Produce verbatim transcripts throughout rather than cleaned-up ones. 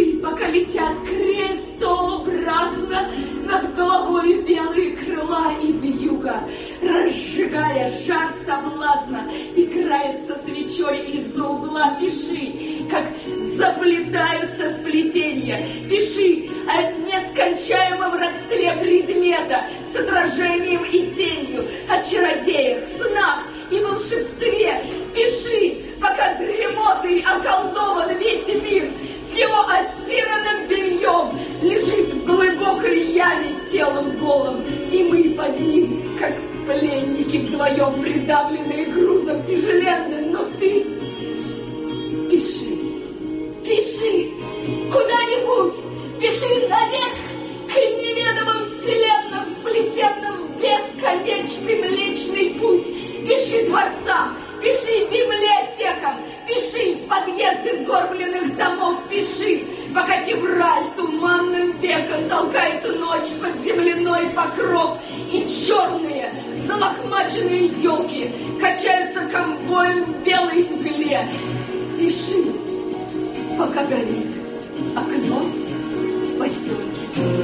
Пиши, пока летят крестообразно над головой белые крыла и вьюга, разжигая жар соблазна, играется свечой из-за угла. Пиши, как заплетаются сплетения. Пиши о нескончаемом родстве предмета с отражением и тенью, о чародеях, снах и волшебстве. Пиши, пока дремотой околдован весь мир, с его остиранным бельем лежит в глубокой яме телом голым, и мы под ним, как пленники вдвоем, придавленные грузом тяжеленным. Но ты пиши, пиши куда-нибудь, пиши наверх к неведомым вселенным, вплетенным в бесконечный Млечный Путь. Пиши дворцам, пиши библиотекам, пиши в подъезды сгорбленных домов. Пиши, пока февраль туманным веком толкает ночь под земляной покров, и черные залохмаченные елки качаются конвоем в белой мгле. Пиши, пока горит окно в поселке,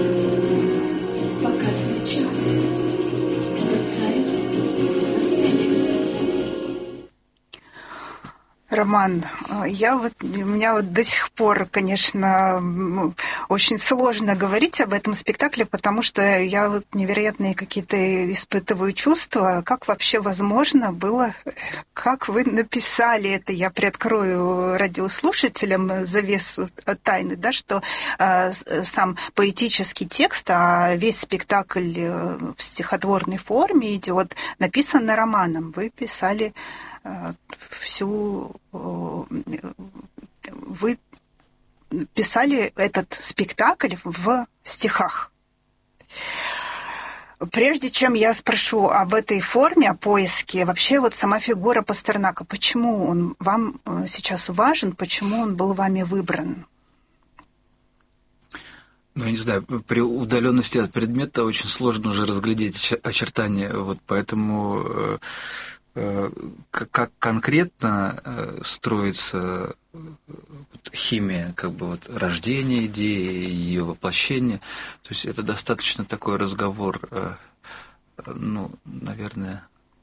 пока свеча мерцает на столе. Роман, я вот, у меня вот до сих пор, конечно, очень сложно говорить об этом спектакле, потому что я вот невероятные какие-то испытываю чувства. Как вообще возможно было, как вы написали это? Я приоткрою радиослушателям завесу тайны, да, что э, сам поэтический текст, а весь спектакль в стихотворной форме идет, написан романом. Вы писали всю... Вы писали этот спектакль в стихах. Прежде чем я спрошу об этой форме, о поиске, вообще вот сама фигура Пастернака, почему он вам сейчас важен, почему он был вами выбран? Ну, я не знаю, при удаленности от предмета очень сложно уже разглядеть очертания, вот поэтому... как конкретно строится химия, как бы вот рождение идеи, ее воплощение. То есть это достаточно такой разговор, ну, наверное,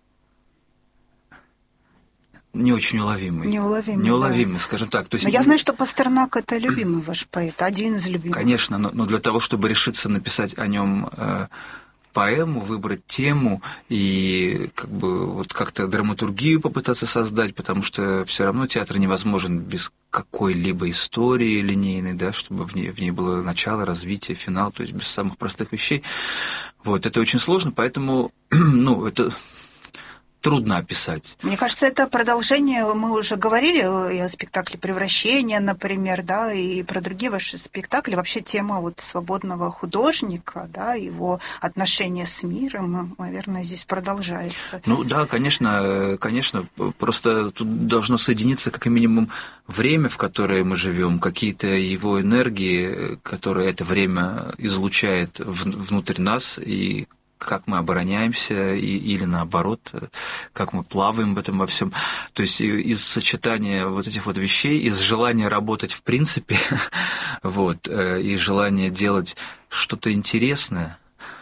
не очень уловимый. Неуловимый, Неуловимый, да. Скажем так. То есть, но я знаю, что Пастернак – это любимый ваш поэт, один из любимых. Конечно, но, но для того, чтобы решиться написать о нем поэму, выбрать тему и как бы вот как-то драматургию попытаться создать, потому что все равно театр невозможен без какой-либо истории линейной, да, чтобы в ней, в ней было начало, развитие, финал, то есть без самых простых вещей. Вот, это очень сложно, поэтому, ну, это... трудно описать. Мне кажется, это продолжение, мы уже говорили о спектакле «Превращение», например, да, и про другие ваши спектакли. Вообще тема вот свободного художника, да, его отношения с миром, наверное, здесь продолжается. Ну да, конечно, конечно, просто тут должно соединиться как минимум время, в которое мы живем, какие-то его энергии, которые это время излучает внутрь нас, и как мы обороняемся, и, или наоборот, как мы плаваем в этом во всем. То есть из сочетания вот этих вот вещей, из желания работать в принципе, вот, и желания делать что-то интересное,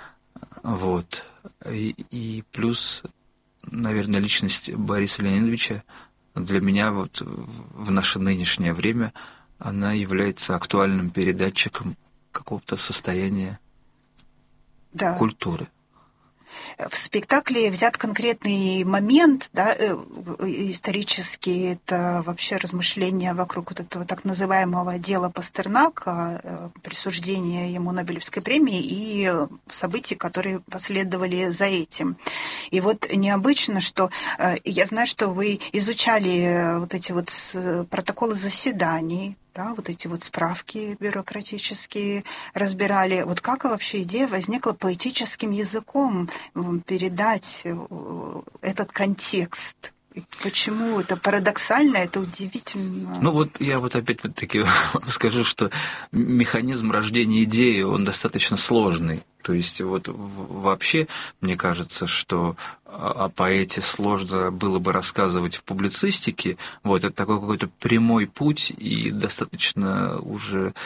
вот, и, и плюс, наверное, личность Бориса Леонидовича для меня вот в наше нынешнее время она является актуальным передатчиком какого-то состояния, да, культуры. В спектакле взят конкретный момент, да, исторический, это вообще размышления вокруг вот этого так называемого дела Пастернака, присуждения ему Нобелевской премии и событий, которые последовали за этим. И вот необычно, что я знаю, что вы изучали вот эти вот протоколы заседаний, да, вот эти вот справки бюрократические разбирали. Вот как вообще идея возникла поэтическим языком передать этот контекст? И почему это парадоксально, это удивительно? Ну вот я вот опять-таки скажу, что механизм рождения идеи, он достаточно сложный. То есть вот вообще, мне кажется, что о поэте сложно было бы рассказывать в публицистике. Вот, это такой какой-то прямой путь и достаточно уже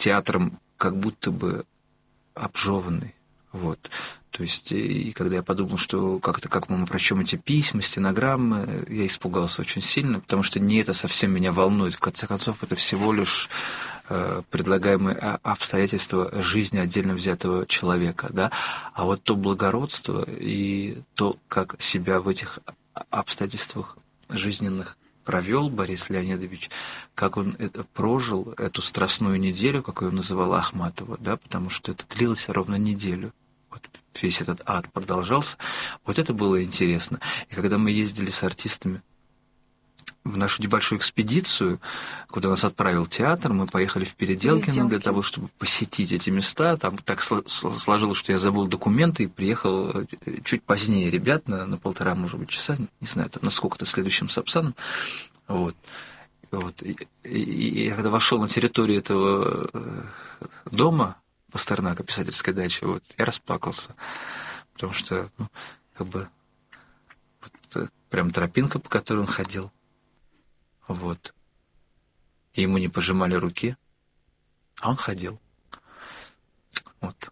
театром как будто бы обжеванный. Вот. То есть, и когда я подумал, что как-то как мы прочтем эти письма, стенограммы, я испугался очень сильно, потому что не это совсем меня волнует. В конце концов, это всего лишь э, предлагаемые обстоятельства жизни отдельно взятого человека. Да? А вот то благородство и то, как себя в этих обстоятельствах жизненных провел Борис Леонидович, как он это прожил, эту страстную неделю, как ее называла Ахматова, да, потому что это длилось ровно неделю. Вот весь этот ад продолжался. Вот это было интересно. И когда мы ездили с артистами в нашу небольшую экспедицию, куда нас отправил театр, мы поехали в Переделкино для того, чтобы посетить эти места. Там так сложилось, что я забыл документы и приехал чуть позднее ребят, на, на полтора, может быть, часа, не знаю, там, на сколько-то следующим Сапсаном. Вот. Вот. И, и, и я когда вошел на территорию этого дома Пастернака, писательской дачи, вот, я расплакался, потому что, ну, как бы, вот, прям тропинка, по которой он ходил, вот, и ему не пожимали руки, а он ходил, вот,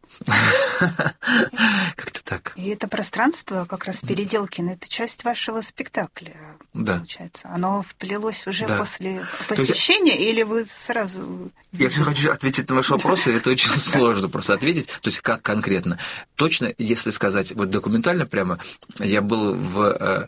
как-то так. И это пространство, как раз Переделкино, это часть вашего спектакля, да. Получается. Оно вплелось уже да. после посещения, есть, или вы сразу... Я все хочу ответить на ваши вопросы, это очень сложно просто ответить, то есть как конкретно. Точно, если сказать вот документально прямо, я был в...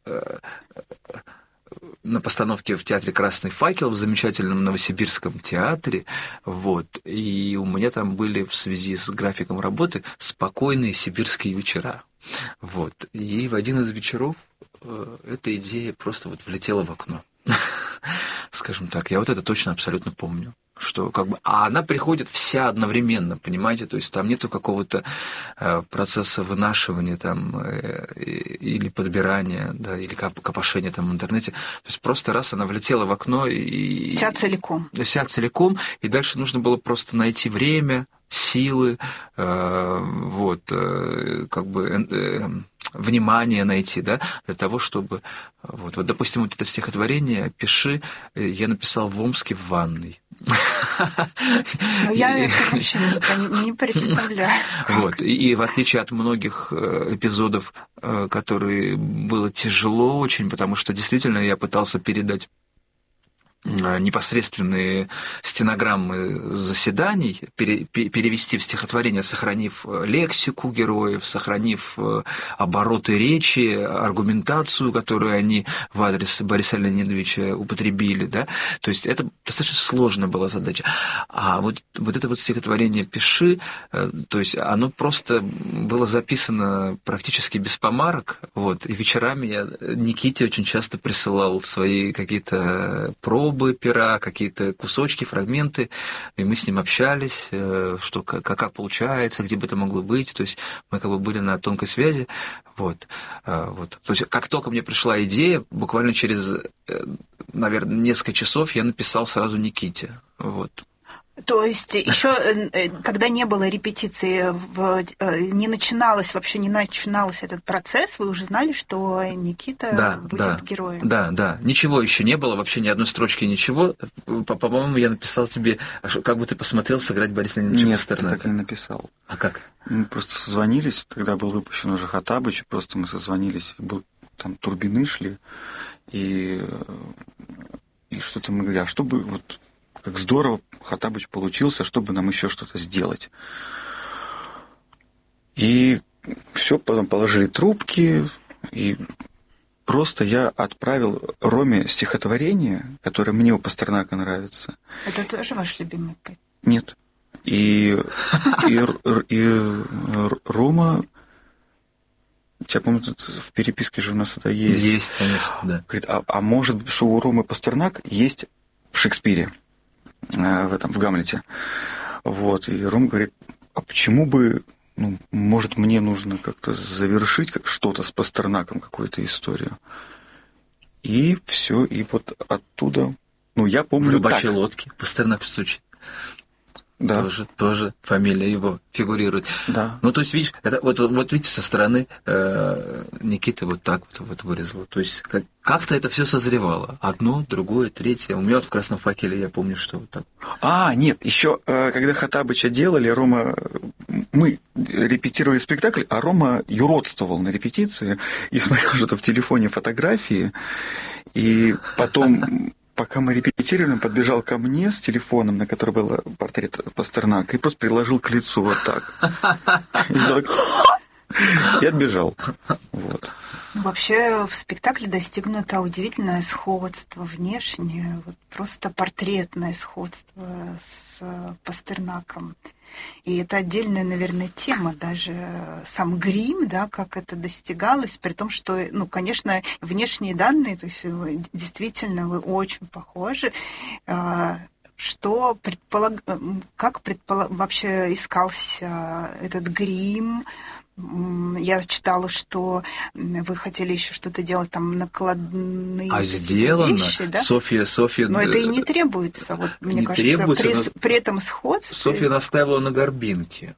на постановке в театре «Красный факел» в замечательном Новосибирском театре, вот, и у меня там были в связи с графиком работы спокойные сибирские вечера, вот, и в один из вечеров э, эта идея просто вот влетела в окно, скажем так, я вот это точно абсолютно помню. Что как бы, а она приходит вся одновременно, понимаете, то есть там нету какого-то э, процесса вынашивания там, э, или подбирания, да, или копошения там в интернете, то есть просто раз она влетела в окно и... Вся целиком. Вся целиком, и дальше нужно было просто найти время, силы, э, вот, э, как бы... Э, внимание найти, да, для того, чтобы... Вот, вот, допустим, вот это стихотворение «Пиши» я написал в Омске в ванной. Но я это вообще не представляю. Вот, и в отличие от многих эпизодов, которые было тяжело очень, потому что действительно я пытался передать непосредственные стенограммы заседаний, пере, перевести в стихотворение, сохранив лексику героев, сохранив обороты речи, аргументацию, которую они в адрес Бориса Леонидовича употребили, да, то есть это достаточно сложная была задача. А вот, вот это вот стихотворение «Пиши», то есть оно просто было записано практически без помарок, вот, и вечерами я Никите очень часто присылал свои какие-то пробы, пера, какие-то кусочки, фрагменты, и мы с ним общались, что, как, как получается, где бы это могло быть, то есть мы как бы были на тонкой связи, вот, вот. То есть как только мне пришла идея, буквально через, наверное, несколько часов я написал сразу Никите, вот. То есть еще, когда не было репетиции, в, не начиналось, вообще не начиналось этот процесс, вы уже знали, что Никита да, будет да, героем? Да, да, ничего еще не было, вообще ни одной строчки, ничего. По-моему, я написал тебе, как бы ты посмотрел сыграть Бориса Леонидовича Пастернака? Нет, ты так не написал. А как? Мы просто созвонились, тогда был выпущен уже Хоттабыч, просто мы созвонились, был, там турбины шли, и, и что-то мы говорили, а что бы вот... Как здорово Хоттабыч получился, чтобы нам еще что-то сделать. И все, потом положили трубки, и просто я отправил Роме стихотворение, которое мне у Пастернака нравится. Это тоже ваш любимый поэт? Нет. И, и, и Рома... Я помню, тут в переписке же у нас это есть. Есть, конечно, да. Говорит, а, а может быть, что у Ромы Пастернак есть в Шекспире? В этом, в Гамлете. Вот. И Ром говорит, а почему бы, ну, может, мне нужно как-то завершить как что-то с Пастернаком, какую-то историю. И все, и вот оттуда, ну, я помню в рыбачьей так. лодке Пастернак стучит. Да. Тоже, тоже фамилия его фигурирует. Да. Ну, то есть, видишь, это, вот, вот видите, со стороны э, Никиты вот так вот, вот вырезала. То есть, как, как-то это все созревало. Одно, другое, третье. У меня вот в «Красном факеле» я помню, что вот так. А, нет, еще когда Хоттабыча делали, Рома, мы репетировали спектакль, а Рома юродствовал на репетиции и смотрел что-то в телефоне фотографии, и потом... Пока мы репетировали, он подбежал ко мне с телефоном, на котором был портрет Пастернака, и просто приложил к лицу вот так. И сделал... И отбежал. Вот. Ну, вообще в спектакле достигнуто удивительное сходство внешнее, вот просто портретное сходство с Пастернаком. И это отдельная, наверное, тема, даже сам грим, да, как это достигалось, при том, что, ну, конечно, внешние данные, то есть вы, действительно вы очень похожи. Что предполаг... как предполаг... вообще искался этот грим? Я читала, что вы хотели еще что-то делать, там накладные а сделано. Вещи, да? Софья, Софья... Но это и не требуется, вот, мне не кажется, требуется, при, но... при этом сходстве. Софья настаивала на горбинке.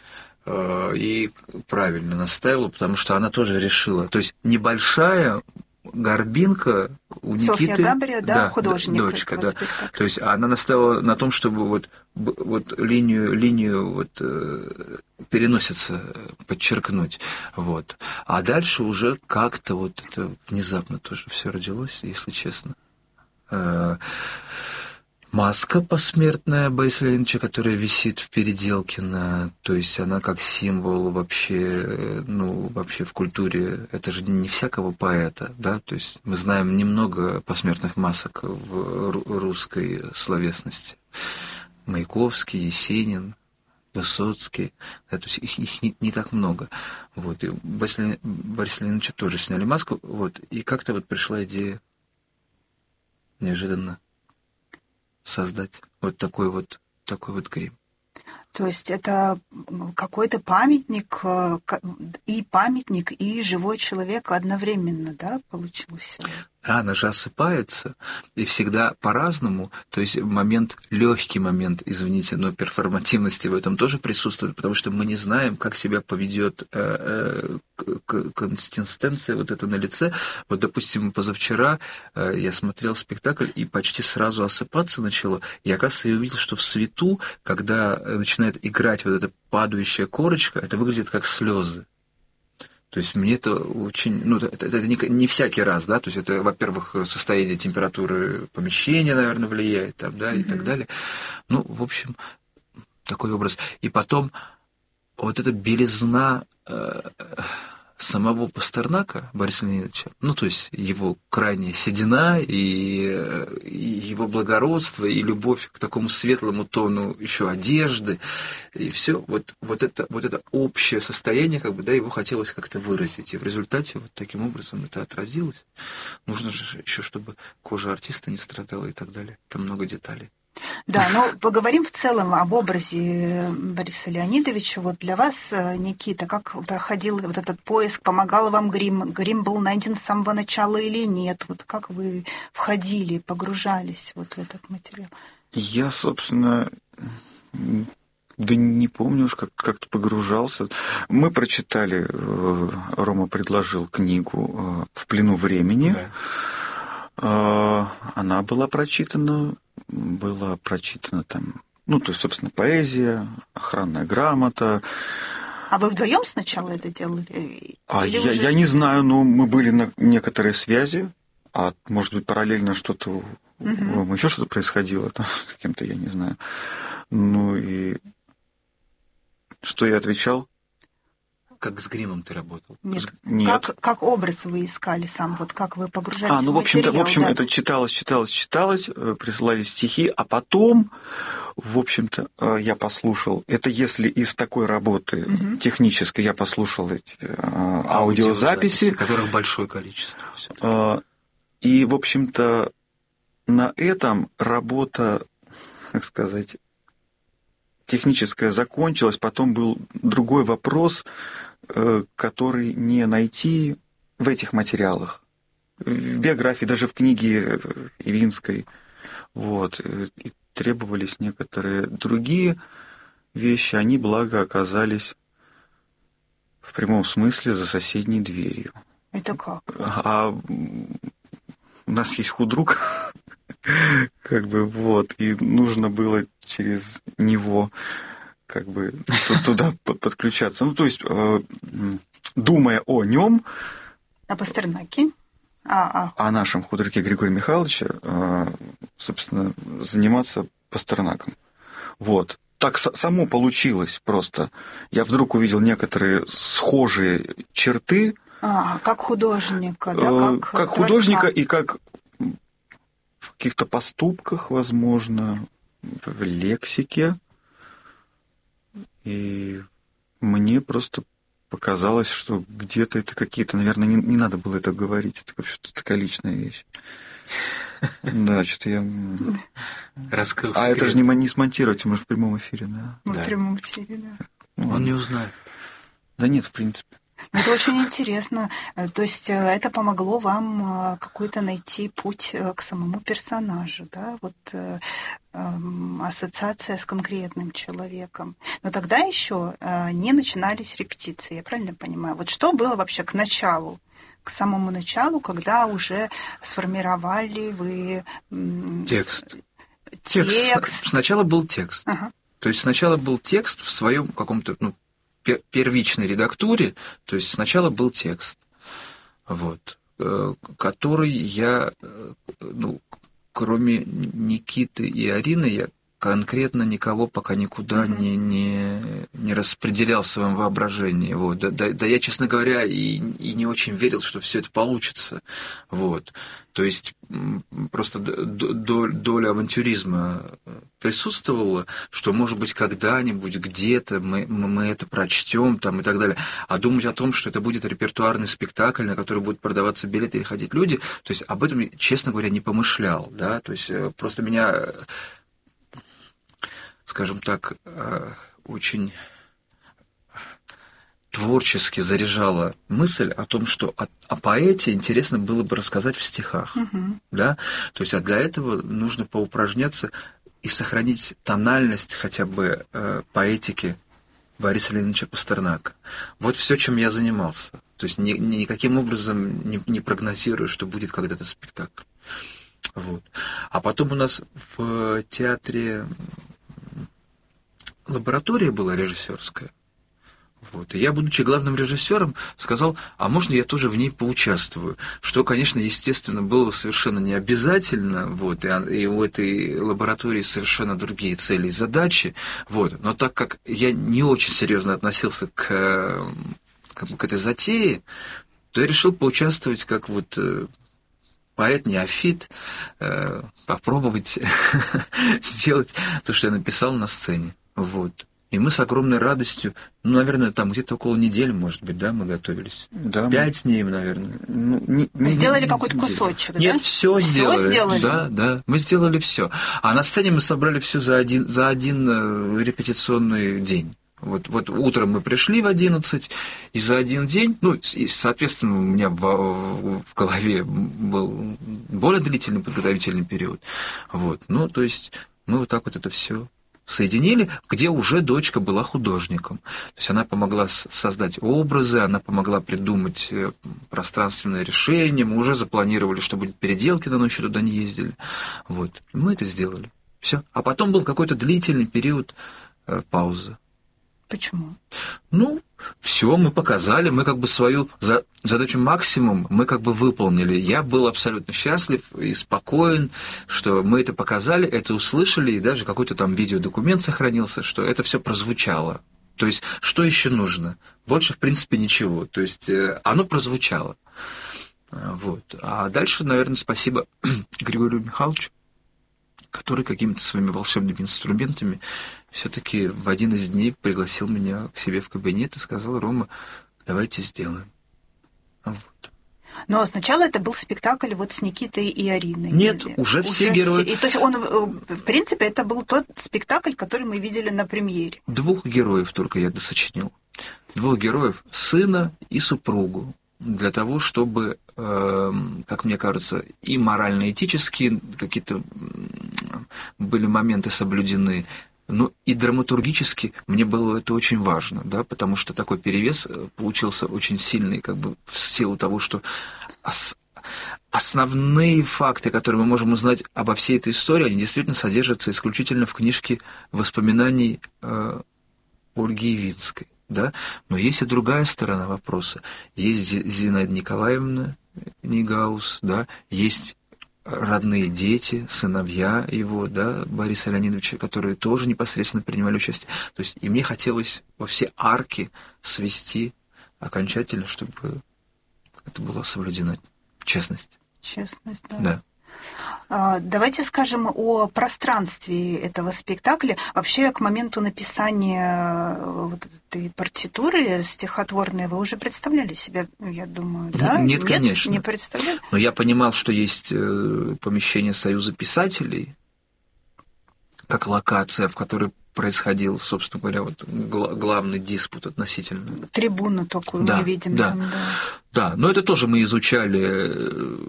И правильно настаивала, потому что она тоже решила. То есть небольшая горбинка у Софья Никиты... Габрио, да, да, художник дочка, этого да. спектакля. То есть она настаивала на том, чтобы вот, вот линию, линию вот, э, переносица подчеркнуть. Вот. А дальше уже как-то вот это внезапно тоже все родилось, если честно. Э, маска посмертная Бориса Леонидовича, которая висит в Переделкино, то есть она как символ вообще, ну, вообще в культуре, это же не всякого поэта, да, то есть мы знаем немного посмертных масок в русской словесности. Маяковский, Есенин, Высоцкий, да, то есть их, их не, не так много. Вот, и Бориса Леонидовича тоже сняли маску, вот, и как-то вот пришла идея неожиданно создать вот такой вот, такой вот грим. То есть это какой-то памятник, и памятник, и живой человек одновременно, да, получился? Да, она же осыпается, и всегда по-разному. То есть момент, легкий момент, извините, но перформативности в этом тоже присутствует, потому что мы не знаем, как себя поведет э, э, консистенция вот это на лице. Вот, допустим, позавчера э, я смотрел спектакль, и почти сразу осыпаться начало. И, оказывается, я увидел, что в свету, когда начинает играть вот эта падающая корочка, это выглядит как слезы. То есть мне это очень... Ну, это, это не, не всякий раз, да, то есть это, во-первых, состояние температуры помещения, наверное, влияет, там, да, и mm-hmm. так далее. Ну, в общем, такой образ. И потом вот эта белизна э, самого Пастернака, Бориса Леонидовича, ну, то есть его крайняя седина и, и его благородство, и любовь к такому светлому тону еще одежды, и все, вот, вот, это, вот это общее состояние, как бы, да, его хотелось как-то выразить, и в результате вот таким образом это отразилось. Нужно же еще, чтобы кожа артиста не страдала и так далее, там много деталей. Да, но поговорим в целом об образе Бориса Леонидовича. Вот для вас, Никита, как проходил вот этот поиск, помогал вам грим? Грим был найден с самого начала или нет? Вот как вы входили, погружались вот в этот материал? Я, собственно, да не помню уж, как, как-то погружался. Мы прочитали, Рома предложил книгу «В плену времени». Да. Она была прочитана... Была прочитана там, ну, то есть, собственно, поэзия, охранная грамота. А вы вдвоем сначала это делали? А я, уже... я не знаю, но мы были на некоторой связи, а может быть, параллельно что-то, угу. еще что-то происходило там, с кем-то, я не знаю. Ну и что я отвечал? Как с гримом ты работал? Нет. Нет. Как, как образ вы искали сам? Вот как вы погружались а, ну, в в общем-то, материал? В общем, да? это читалось, читалось, читалось, присылали стихи, а потом, в общем-то, я послушал, это если из такой работы угу. технической, я послушал эти аудиозаписи. аудиозаписи которых большое количество. И, в общем-то, на этом работа, как сказать, техническая закончилась, потом был другой вопрос, который не найти в этих материалах, в биографии, даже в книге Ивинской. Вот. И требовались некоторые другие вещи, они, благо, оказались в прямом смысле за соседней дверью. Это как? А у нас есть худрук, как бы, вот, и нужно было через него как бы туда подключаться. Ну, то есть, думая о нем, о Пастернаке, а, а. о нашем худруке Григория Михайловича, собственно, заниматься Пастернаком. Вот. Так само получилось просто. Я вдруг увидел некоторые схожие черты. А, как художника, да? Как, как художника и как в каких-то поступках, возможно, в лексике. И мне просто показалось, что где-то это какие-то, наверное, не, не надо было это говорить, это что-то такая личная вещь. Да, что-то я... Раскрыл А это же не, не смонтировать, мы же в прямом эфире, да? В прямом эфире, да. Он не узнает. Да нет, в принципе. Это очень интересно. То есть это помогло вам какой-то найти путь к самому персонажу, да? Вот ассоциация с конкретным человеком. Но тогда еще не начинались репетиции, я правильно понимаю? Вот что было вообще к началу? К самому началу, когда уже сформировали вы... Текст. Текст. Текст. Сначала был текст. Ага. То есть сначала был текст в своем каком-то, ну, первичной редактуре, то есть сначала был текст, вот, который я, ну, кроме Никиты и Арины, я конкретно никого пока никуда mm-hmm. не, не, не распределял в своем воображении. Вот. Да, да, да я, честно говоря, и, и не очень верил, что все это получится. Вот. То есть просто доля, доля авантюризма присутствовала, что, может быть, когда-нибудь, где-то мы, мы это прочтем там, и так далее. А думать о том, что это будет репертуарный спектакль, на который будут продаваться билеты и ходить люди, то есть об этом, честно говоря, не помышлял. Да? То есть просто меня... скажем так, очень творчески заряжала мысль о том, что о, о поэте интересно было бы рассказать в стихах. Uh-huh. Да? То есть, а для этого нужно поупражняться и сохранить тональность хотя бы э, поэтики Бориса Леонидовича Пастернака. Вот все, чем я занимался. То есть ни, никаким образом не, не прогнозирую, что будет когда-то спектакль. Вот. А потом у нас в театре лаборатория была режиссерская. Вот. И я, будучи главным режиссером, сказал, а можно я тоже в ней поучаствую? Что, конечно, естественно, было совершенно не обязательно. Вот. И, и у этой лаборатории совершенно другие цели и задачи. Вот. Но так как я не очень серьезно относился к, к, к этой затее, то я решил поучаствовать как вот поэт-неофит, попробовать сделать то, что я написал на сцене. Вот. И мы с огромной радостью, ну, наверное, там где-то около недели, может быть, да, мы готовились. Да. Пять дней, наверное. Ну, не, не, сделали не, какой-то не кусочек, Нет, да? все сделали. сделали. Да, да, мы сделали все. А на сцене мы собрали все за один, за один репетиционный день. Вот, вот утром мы пришли в одиннадцать, и за один день, ну, и, соответственно, у меня в, в, в голове был более длительный подготовительный период. Вот, ну, то есть мы вот так вот это все соединили, где уже дочка была художником. То есть она помогла создать образы, она помогла придумать пространственное решение, мы уже запланировали, что будет переделки, но еще туда не ездили. Вот, мы это сделали. Все. А потом был какой-то длительный период э, паузы. Почему? Ну, все мы показали, мы как бы свою задачу максимум мы как бы выполнили. Я был абсолютно счастлив и спокоен, что мы это показали, это услышали, и даже какой-то там видеодокумент сохранился, что это все прозвучало. То есть, что еще нужно? Больше, в принципе, ничего. То есть, оно прозвучало. Вот. А дальше, наверное, спасибо Григорию Михайловичу, который какими-то своими волшебными инструментами все-таки в один из дней пригласил меня к себе в кабинет и сказал: Рома, давайте сделаем. Вот. Но сначала это был спектакль вот с Никитой и Ариной. Нет, уже, уже все герои. Все. И, то есть он, в принципе, это был тот спектакль, который мы видели на премьере. Двух героев только я досочинил. Двух героев, сына и супругу. Для того, чтобы, э, как мне кажется, и морально-этические какие-то были моменты соблюдены. Ну и драматургически мне было это очень важно, да, потому что такой перевес получился очень сильный, как бы в силу того, что ос- основные факты, которые мы можем узнать обо всей этой истории, они действительно содержатся исключительно в книжке воспоминаний э, Ольги Явинской, да. Но есть и другая сторона вопроса. Есть Зинаида Николаевна Нигаус, да, есть родные дети, сыновья его, да, Бориса Леонидовича, которые тоже непосредственно принимали участие. То есть и мне хотелось во все арки свести окончательно, чтобы это была соблюдена честность. Честность, да. Да. Давайте скажем о пространстве этого спектакля. Вообще, к моменту написания вот этой партитуры стихотворной вы уже представляли себя, я думаю, да? Нет, Нет, конечно. Не представляли? Но я понимал, что есть помещение Союза писателей, как локация, в которой происходил, собственно говоря, вот главный диспут относительно. Трибуну такую да, мы видим да. там, да. Да, но это тоже мы изучали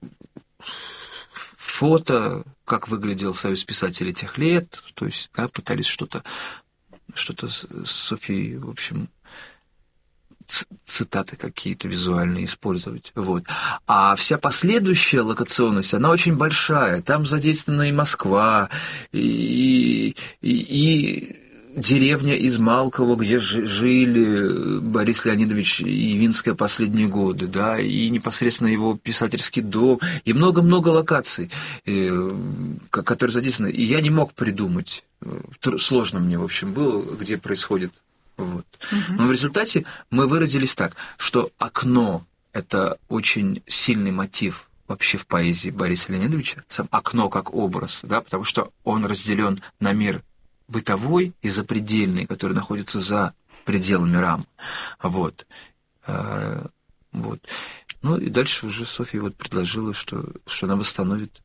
фото, как выглядел Союз писателей тех лет, то есть, да, пытались что-то, что-то с Софией, в общем, цитаты какие-то визуальные использовать. Вот. А вся последующая локационность, она очень большая. Там задействована и Москва, и, и, и деревня Измалково, где жили Борис Леонидович и Явинская последние годы, да, и непосредственно его писательский дом, и много-много локаций, которые задействованы. И я не мог придумать, сложно мне, в общем, было, где происходит. Вот. Угу. Но в результате мы выразились так, что окно – это очень сильный мотив вообще в поэзии Бориса Леонидовича, сам окно как образ, да, потому что он разделен на мир бытовой и запредельный, который находится за пределами рам. Вот. Вот. Ну и дальше уже Софья вот предложила, что, что она восстановит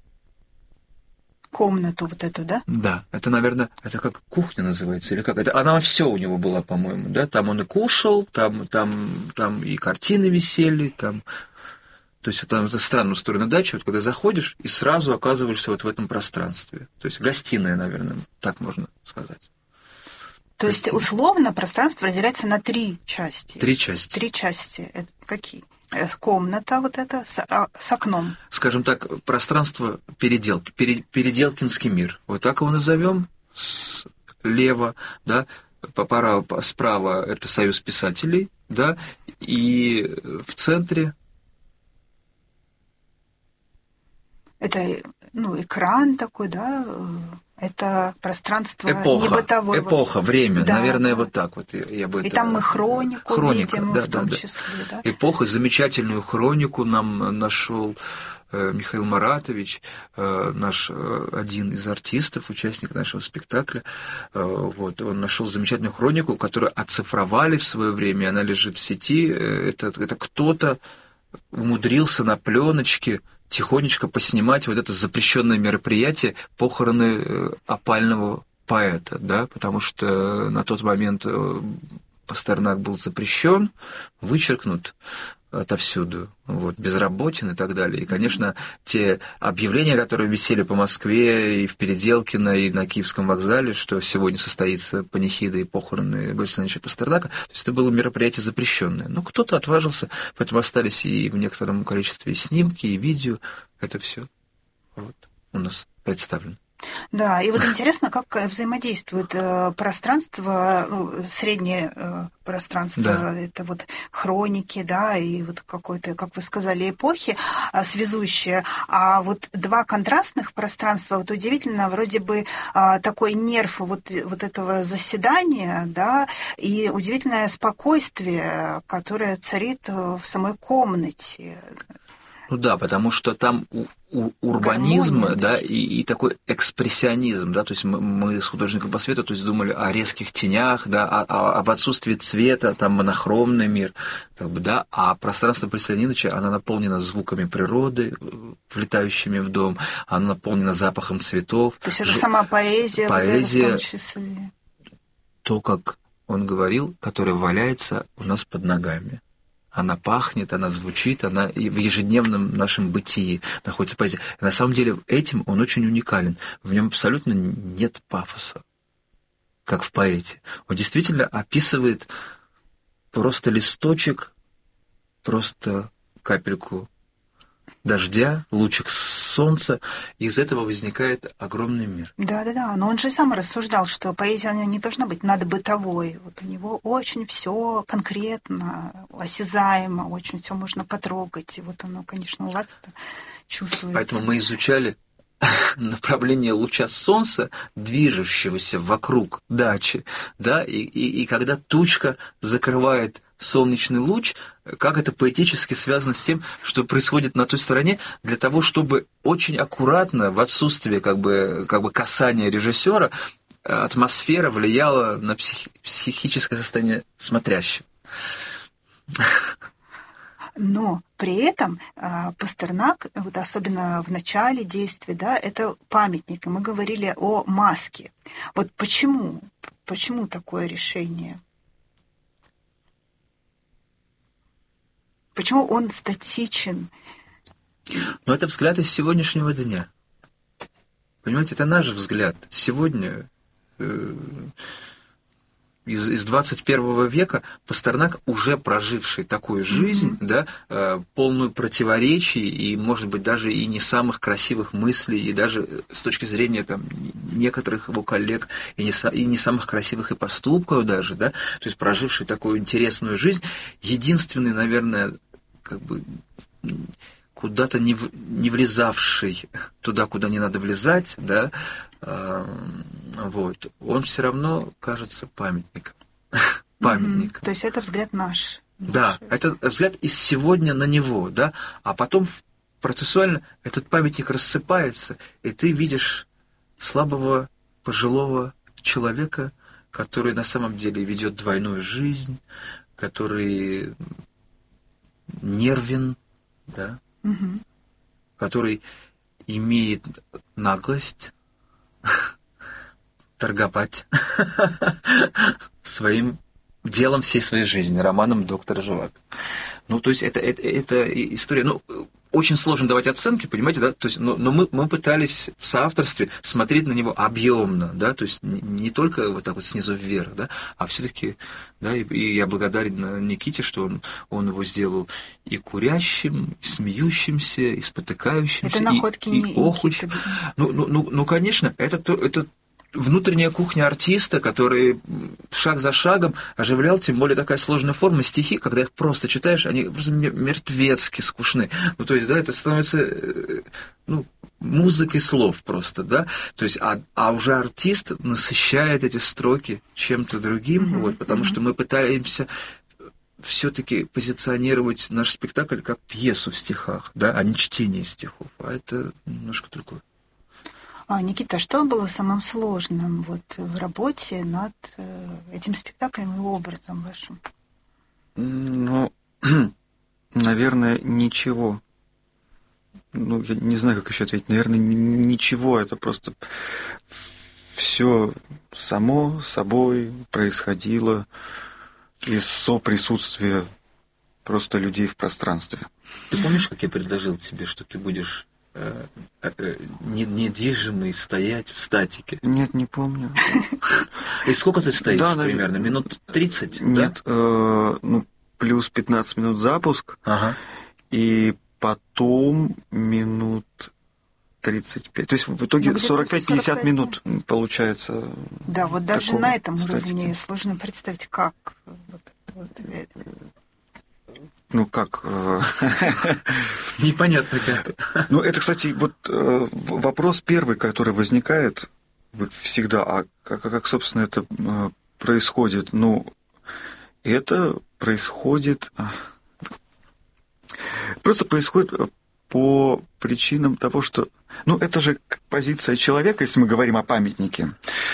комнату вот эту, да? Да, это, наверное, это как кухня называется, или как? Это, она все у него была, по-моему, да? Там он и кушал, там, там, там и картины висели, там... То есть это, это странно устроена дача, вот когда заходишь и сразу оказываешься вот в этом пространстве. То есть гостиная, наверное, так можно сказать. То есть условно пространство разделяется на три части? Три части. Три части. Это какие? Комната вот эта с, а, с окном. Скажем так, пространство переделки, переделкинский мир. Вот так его назовем. Слева, да, пора, справа это Союз писателей, да, и в центре это, ну, экран такой, да, это пространство эпоха, небытовое. Эпоха, время, да, наверное, да. вот так вот. Я, я бы и это... там мы хронику Хроника, видим, да, в том да, числе. Да. Эпоха, замечательную хронику нам нашел э, Михаил Маратович, э, наш э, один из артистов, участник нашего спектакля. Э, вот, он нашел замечательную хронику, которую оцифровали в свое время, она лежит в сети. Это, это кто-то умудрился на пленочке тихонечко поснимать вот это запрещенное мероприятие похороны опального поэта, да, потому что на тот момент Пастернак был запрещен, вычеркнут отовсюду, вот, безработен и так далее. И, конечно, те объявления, которые висели по Москве и в Переделкино, и на Киевском вокзале, что сегодня состоится панихида и похороны Бориса Ильича Пастернака, то есть это было мероприятие запрещенное. Но кто-то отважился, поэтому остались и в некотором количестве и снимки, и видео. Это все вот у нас представлено. Да, и вот интересно, как взаимодействует э, пространство, ну, среднее э, пространство, да. Это вот хроники, да, и вот какой-то, как вы сказали, эпохи э, связующие, а вот два контрастных пространства, вот удивительно, вроде бы э, такой нерв вот, вот этого заседания, да, и удивительное спокойствие, которое царит в самой комнате. Ну да, потому что там у, у урбанизм, гармония, да, и, и такой экспрессионизм, да, то есть мы, мы с художником по свету, то есть думали о резких тенях, да, о, о, об отсутствии цвета, там монохромный мир, как бы, да, а пространство Бориса Леонидовича, оно наполнено звуками природы, влетающими в дом, оно наполнено запахом цветов. То есть это ж... сама поэзия, поэзия, в том числе. То, как он говорил, которое валяется у нас под ногами. она пахнет, она звучит, она и в ежедневном нашем бытии находится поэзия. И на самом деле этим он очень уникален. В нем абсолютно нет пафоса, как в поэте. Он действительно описывает просто листочек, просто капельку дождя, лучик солнца, и из этого возникает огромный мир. Да-да-да, но он же сам рассуждал, что поэзия она не должна быть надбытовой. Вот у него очень все конкретно, осязаемо, очень все можно потрогать. И вот оно, конечно, у вас чувствуется. Поэтому мы изучали направление луча солнца, движущегося вокруг дачи, да, и, и, и когда тучка закрывает солнечный луч, как это поэтически связано с тем, что происходит на той стороне, для того, чтобы очень аккуратно, в отсутствие как бы, как бы касания режиссера, атмосфера влияла на психи- психическое состояние смотрящего. Но при этом Пастернак, вот особенно в начале действия, да, это памятник, и мы говорили о маске. Вот почему? Почему такое решение? Почему он статичен? Но это взгляд из сегодняшнего дня. Понимаете, это наш взгляд. Сегодня, э, из, из двадцать первого века, Пастернак, уже проживший такую жизнь, mm-hmm. да, э, полную противоречий и, может быть, даже и не самых красивых мыслей, и даже с точки зрения там, некоторых его коллег, и не, и не самых красивых и поступков даже, да, то есть проживший такую интересную жизнь, единственный, наверное, как бы куда-то не, в, не влезавший туда, куда не надо влезать, да, э, вот, он все равно кажется памятником. Памятник. Mm-hmm. То есть это взгляд наш. Да, наш. Это взгляд из сегодня на него, да, а потом процессуально этот памятник рассыпается, и ты видишь слабого пожилого человека, который на самом деле ведет двойную жизнь, который нервен, да, угу. который имеет наглость торговать своим делом всей своей жизни, романом «Доктор Живаго». Ну, то есть это, это, это история... Ну, очень сложно давать оценки, понимаете, да, то есть, но, но мы, мы пытались в соавторстве смотреть на него объемно, да, то есть не, не только вот так вот снизу вверх, да, а все-таки, да, и, и я благодарен Никите, что он, он его сделал и курящим, и смеющимся, и спотыкающимся, это находки и, не и охующим. Ну, ну, ну, ну, конечно, это, это внутренняя кухня артиста, который шаг за шагом оживлял, тем более такая сложная форма, стихи, когда их просто читаешь, они просто мертвецки скучны. Ну, то есть, да, это становится, ну, музыкой слов просто, да, то есть, а, а уже артист насыщает эти строки чем-то другим, mm-hmm. вот, потому mm-hmm. что мы пытаемся все-таки позиционировать наш спектакль как пьесу в стихах, да, а не чтение стихов, а это немножко другое. А, Никита, что было самым сложным вот в работе над этим спектаклем и образом вашим? Ну, наверное, ничего. Ну, я не знаю, как еще ответить. Наверное, ничего. Это просто все само собой происходило из соприсутствия просто людей в пространстве. Ты помнишь, как я предложил тебе, что ты будешь недвижимый стоять в статике? Нет, не помню. И сколько ты стоишь да, примерно? Минут тридцать? Нет, да? э, ну, плюс пятнадцать минут запуск, ага. и потом минут тридцать пять. То есть в итоге ну, сорок пять-пятьдесят минут получается. Да, вот даже на этом уровне сложно представить, как вот, вот, Ну, как? Непонятно как. Ну, это, кстати, вот вопрос первый, который возникает всегда, а как, как собственно, это происходит? Ну, это происходит... Просто происходит по причинам того, что... Ну, это же позиция человека, если мы говорим о памятнике,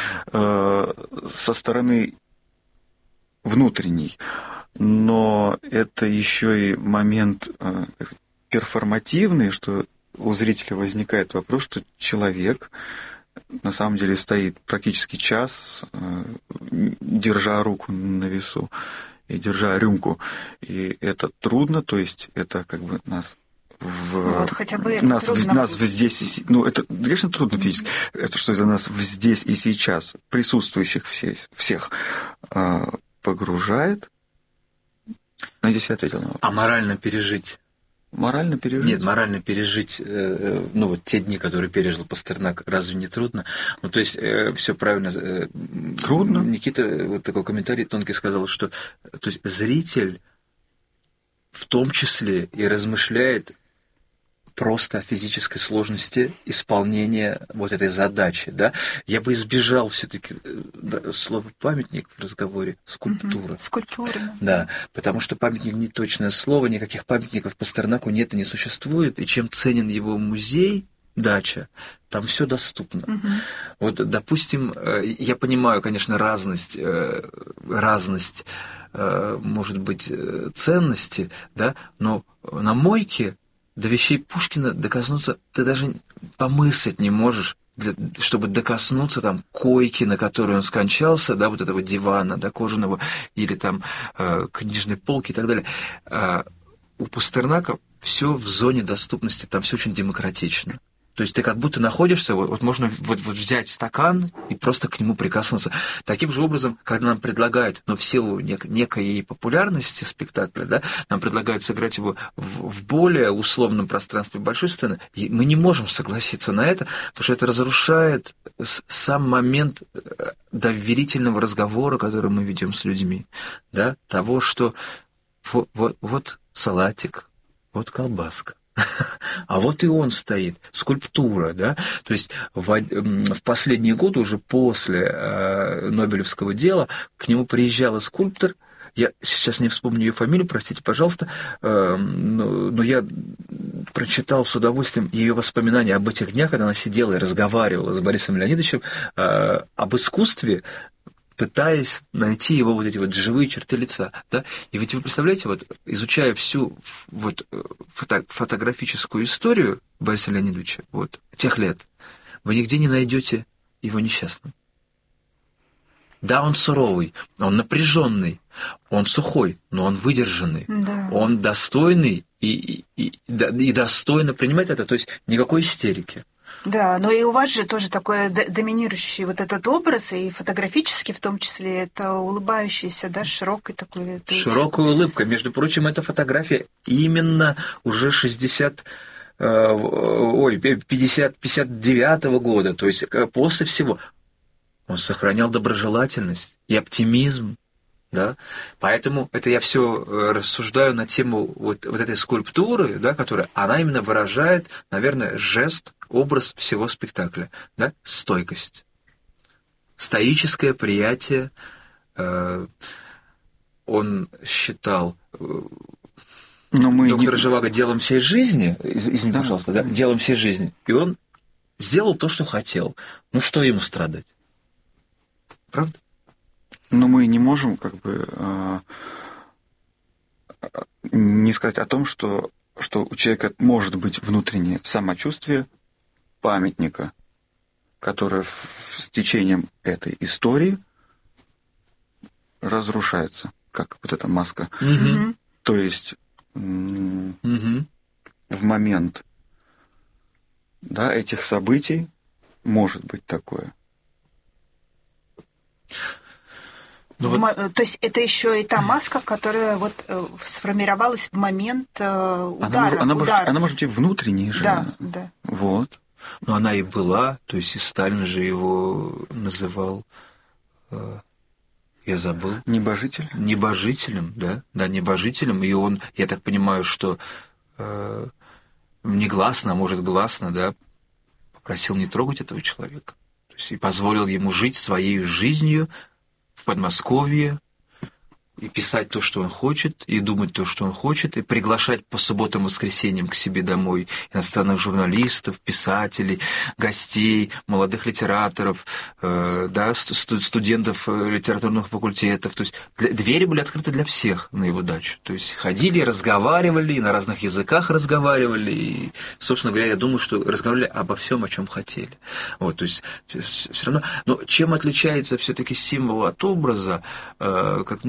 со стороны внутренней. Но это еще и момент э, перформативный, что у зрителя возникает вопрос, что человек на самом деле стоит практически час, э, держа руку на весу, и держа рюмку. И это трудно, то есть это как бы нас в, вот, хотя бы нас, трудно. в, нас в здесь, ну это, конечно, трудно физически, mm-hmm. это что это нас в здесь и сейчас присутствующих все, всех э, погружает. Надеюсь, я ответил на вопрос. А морально пережить? Морально пережить? Нет, морально пережить, э, ну вот те дни, которые пережил Пастернак, разве не трудно? Ну то есть э, все правильно. Э, трудно. Никита вот такой комментарий тонкий сказал, что то есть зритель в том числе и размышляет просто о физической сложности исполнения вот этой задачи, да? Я бы избежал все-таки да, слова памятник в разговоре, скульптура. Mm-hmm. Скульптура. Да, потому что памятник не точное слово, никаких памятников Пастернаку нет и не существует, и чем ценен его музей, дача, там все доступно. Mm-hmm. Вот, допустим, я понимаю, конечно, разность, разность, может быть, ценности, да, но на мойке до вещей Пушкина докоснуться ты даже помыслить не можешь, для, чтобы докоснуться там койки, на которой он скончался, да, вот этого дивана, да, кожаного, или там э, книжной полки и так далее. А у Пастернака все в зоне доступности, там все очень демократично. То есть ты как будто находишься, вот, вот можно вот, вот взять стакан и просто к нему прикоснуться. Таким же образом, когда нам предлагают, но в силу нек- некой популярности спектакля, да, нам предлагают сыграть его в, в более условном пространстве большой сцены, и мы не можем согласиться на это, потому что это разрушает сам момент доверительного разговора, который мы ведем с людьми, да, того, что вот, вот, вот салатик, вот колбаска. А вот и он стоит, скульптура, да, то есть в, в последние годы, уже после э, Нобелевского дела, к нему приезжала скульптор, я сейчас не вспомню ее фамилию, простите, пожалуйста, э, но, но я прочитал с удовольствием ее воспоминания об этих днях, когда она сидела и разговаривала с Борисом Леонидовичем э, об искусстве, пытаясь найти его вот эти вот живые черты лица, да, и ведь вы представляете, вот изучая всю вот фото, фотографическую историю Бориса Леонидовича, вот тех лет, вы нигде не найдете его несчастным. Да, он суровый, он напряженный, он сухой, но он выдержанный, да. Он достойный и, и, и, и достойно принимает это, то есть никакой истерики. Да, но и у вас же тоже такой доминирующий вот этот образ, и фотографически в том числе, это улыбающийся, да, широкой такой... Широкая улыбка. Между прочим, эта фотография именно уже шестьдесят... Ой, пятьдесят, пятьдесят девятого года, то есть после всего. Он сохранял доброжелательность и оптимизм, да, поэтому это я все рассуждаю на тему вот, вот этой скульптуры, да, которая, она именно выражает, наверное, жест, образ всего спектакля, да, стойкость, стоическое приятие. Э, он считал Но мы доктора не... Живаго делом всей жизни, извини, да. пожалуйста, да, делом всей жизни, и он сделал то, что хотел. Ну что ему страдать? Правда? Но мы не можем как бы э, не сказать о том, что, что у человека может быть внутреннее самочувствие памятника, которое с течением этой истории разрушается, как вот эта маска. Mm-hmm. То есть м- mm-hmm. в момент, да, этих событий может быть такое. Ну, вот... То есть это еще и та маска, которая вот сформировалась в момент удара. Она, она, удара. Может, она может быть внутренней же. Да, да. Вот. Но она и была, то есть и Сталин же его называл, я забыл. Небожитель? Небожителем, да, да, небожителем, и он, я так понимаю, что э, негласно, а может гласно, да, попросил не трогать этого человека, то есть и позволил ему жить своей жизнью в Подмосковье, и писать то, что он хочет, и думать то, что он хочет, и приглашать по субботам и воскресеньям к себе домой иностранных журналистов, писателей, гостей, молодых литераторов, э, да, студентов литературных факультетов. То есть двери были открыты для всех на его дачу. То есть ходили, разговаривали, и на разных языках разговаривали, и, собственно говоря, я думаю, что разговаривали обо всем, о чем хотели. Вот, то есть все равно. Но чем отличается все-таки символ от образа, э, как мне кажется,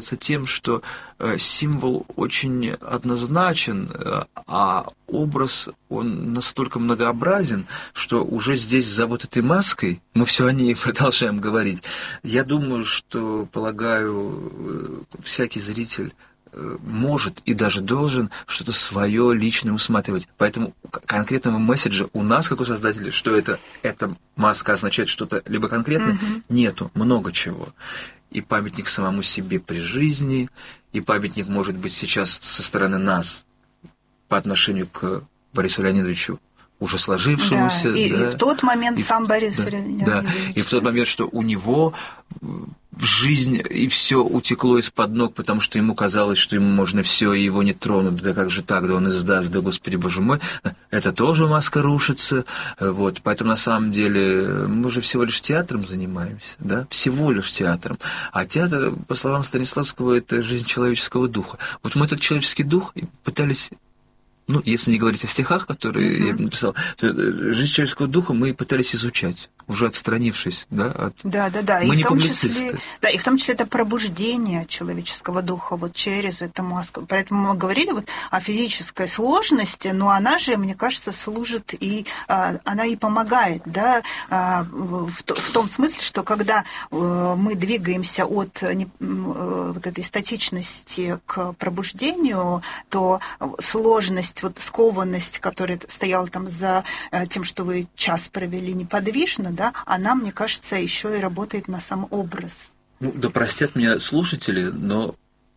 отличается тем, что символ очень однозначен, а образ, он настолько многообразен, что уже здесь за вот этой маской, мы все о ней продолжаем говорить, я думаю, что, полагаю, всякий зритель может и даже должен что-то свое личное усматривать. Поэтому конкретного месседжа у нас, как у создателей, что это, эта маска означает что-то либо конкретное, mm-hmm. нету, много чего. И памятник самому себе при жизни, и памятник может быть сейчас со стороны нас по отношению к Борису Леонидовичу, уже сложившемуся. Да, и, да, и в тот момент и, сам Борис да, Леонидович. Да, и в тот момент, что у него жизнь, и все утекло из-под ног, потому что ему казалось, что ему можно все, и его не тронут, да как же так, да он издаст, да Господи Боже мой, это тоже маска рушится, вот, поэтому на самом деле мы же всего лишь театром занимаемся, да, всего лишь театром, а театр, по словам Станиславского, это жизнь человеческого духа. Вот мы этот человеческий дух пытались... Ну, если не говорить о стихах, которые mm-hmm. я написал, то жизнь человеческого духа мы пытались изучать, уже отстранившись, да, от... Да, да, да. Мы и не в том публицисты. Числе, да, и в том числе это пробуждение человеческого духа вот через эту маску. Поэтому мы говорили вот о физической сложности, но она же, мне кажется, служит и она и помогает, да, в том смысле, что когда мы двигаемся от вот этой статичности к пробуждению, то сложность, вот скованность, которая стояла там за тем, что вы час провели неподвижно, да, она, мне кажется, еще и работает на сам образ. Ну, да простят меня слушатели, но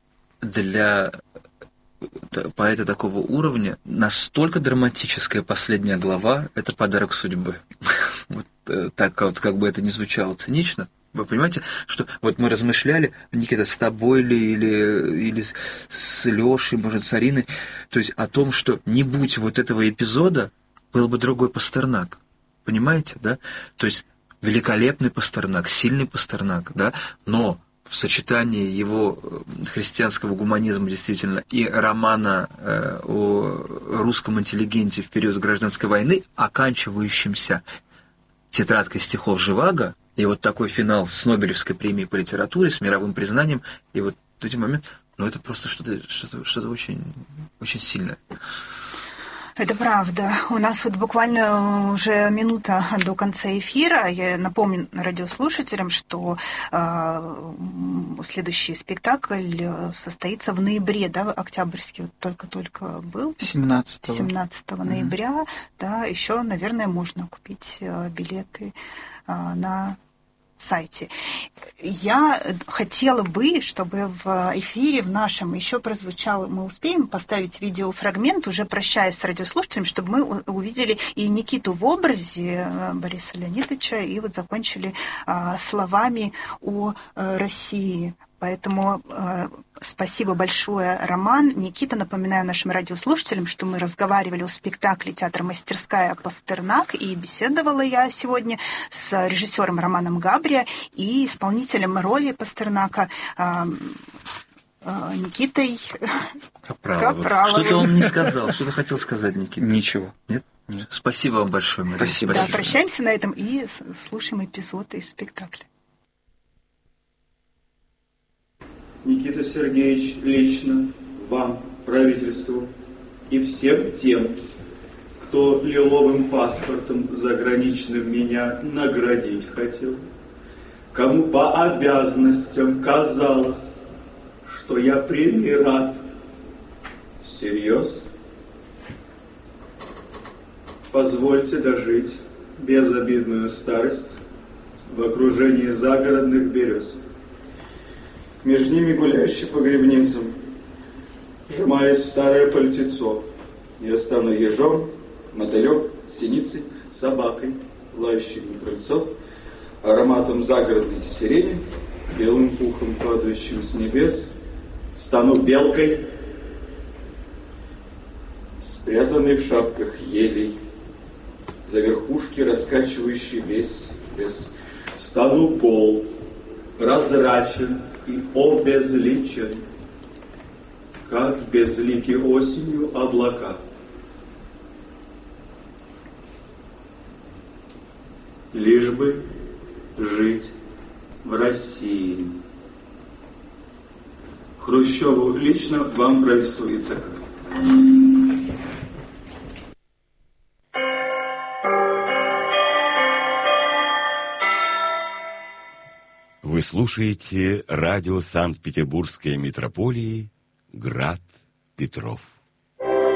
для поэта такого уровня настолько драматическая последняя глава – это подарок судьбы. Вот так вот, как бы это ни звучало цинично. Вы понимаете, что вот мы размышляли, Никита, с тобой ли, или, или с Лешей, может, с Ариной, то есть о том, что не будь вот этого эпизода, был бы другой Пастернак. Понимаете, да? То есть великолепный Пастернак, сильный Пастернак, да, но в сочетании его христианского гуманизма действительно и романа э, о русском интеллигенте в период гражданской войны, оканчивающимся тетрадкой стихов Живаго, и вот такой финал с Нобелевской премией по литературе, с мировым признанием, и вот эти моменты, ну это просто что-то, что-то, что-то очень, очень сильное. Это правда. У нас вот буквально уже минута до конца эфира. Я напомню радиослушателям, что э, следующий спектакль состоится в ноябре, да, октябрьский, вот только-только был. семнадцатого. семнадцатого ноября, да, еще, наверное, можно купить билеты э, на сайте. Я хотела бы, чтобы в эфире в нашем еще прозвучало, мы успеем поставить видеофрагмент, уже прощаясь с радиослушателями, чтобы мы увидели и Никиту в образе Бориса Леонидовича, и вот закончили словами о России. Поэтому э, спасибо большое, Роман. Никита, напоминаю нашим радиослушателям, что мы разговаривали о спектакле «Театр мастерская Пастернак», и беседовала я сегодня с режиссером Романом Габрия и исполнителем роли Пастернака э, э, Никитой Капраловым. Капраловым. Что-то он не сказал, что-то хотел сказать, Никита. Ничего. Нет? Нет. Спасибо вам большое, Мария. Спасибо. Да, прощаемся на этом и слушаем эпизод из спектакля. Никита Сергеевич, лично вам, правительству и всем тем, кто лиловым паспортом заграничным меня наградить хотел, кому по обязанностям казалось, что я премии рад. Всерьез? Позвольте дожить безобидную старость в окружении загородных берез. Между ними гуляющий по гребницам, сжимая старое пальтецо, я стану ежом, мотылем, синицей, собакой, лающей на крыльцо, ароматом загородной сирени, белым пухом, падающим с небес, стану белкой, спрятанной в шапках елей, за верхушки раскачивающий весь лес, стану пол, прозрачен и обезличен, как безлики осенью облака. Лишь бы жить в России. Хрущеву лично, вам правительству и цеха. Вы слушаете радио Санкт-Петербургской митрополии «Град Петров».